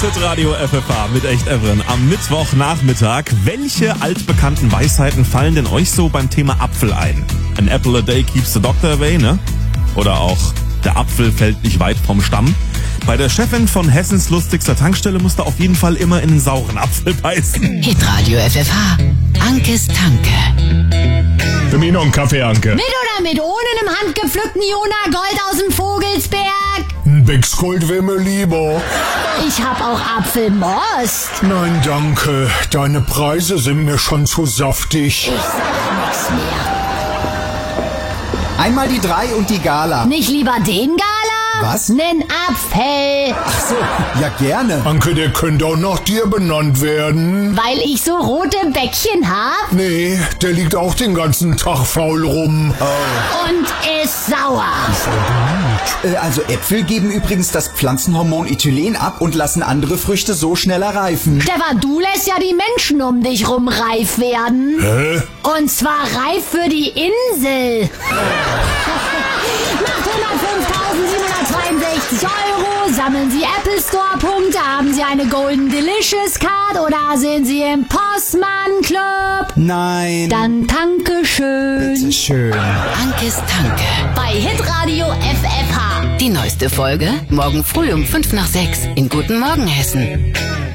Hitradio FFH mit Echt Evren am Mittwochnachmittag. Welche altbekannten Weisheiten fallen denn euch so beim Thema Apfel ein? An apple a day keeps the doctor away, ne? Oder auch, der Apfel fällt nicht weit vom Stamm. Bei der Chefin von Hessens lustigster Tankstelle musste auf jeden Fall immer in einen sauren Apfel beißen. Hitradio FFH, Ankes Tanke. Für mich noch einen Kaffee, Anke. Mit oder mit ohne einem handgepflückten Jona Gold aus dem Vogelsberg? Ein Becksgold wäre mir lieber. Ich hab auch Apfelmost. Nein, danke. Deine Preise sind mir schon zu saftig. Ich sag nix mehr. Einmal die 3 und die Gala. Nicht lieber den Gala? Was? Nen Apfel. Ach so, ja gerne. Anke, der könnte auch nach dir benannt werden. Weil ich so rote Bäckchen hab Nee, der liegt auch den ganzen Tag faul rum. und ist sauer. Also Äpfel geben übrigens das Pflanzenhormon Ethylen ab und lassen andere Früchte so schneller reifen. Stefan, du lässt ja die Menschen um dich rum reif werden. Hä? Und zwar reif für die Insel. Nach 105.762 € sammeln Sie Apple Store Punkte, haben Sie eine Golden Delicious Card oder sind Sie im Postman Club? Nein. Dann danke schön. Schön. Ankes Tanke. Bei Hitradio FFH. Die neueste Folge morgen früh um 5 nach 6 in Guten Morgen Hessen.